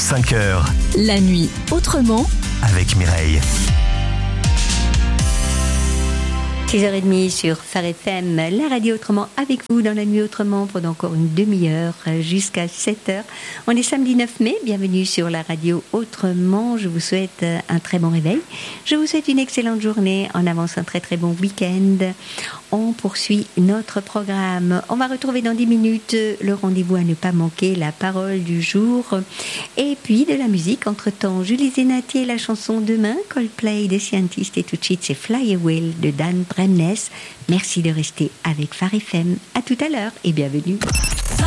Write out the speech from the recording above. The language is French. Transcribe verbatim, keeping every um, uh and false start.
cinq heures. La nuit autrement Avec Mireille. six heures trente sur Phare F M, la radio autrement avec vous dans la nuit autrement pendant encore une demi-heure jusqu'à sept heures. On est samedi neuf mai, bienvenue sur la radio autrement. Je vous souhaite un très bon réveil. Je vous souhaite une excellente journée, en avance un très très bon week-end. On poursuit notre programme. On va retrouver dans dix minutes le rendez-vous à ne pas manquer, la parole du jour et puis de la musique. Entre-temps, Julie Zenati et la chanson Demain, Coldplay des Scientistes et tout de suite c'est Fly Away de Dan Bremnes. Merci de rester avec Phare F M. À tout à l'heure et bienvenue.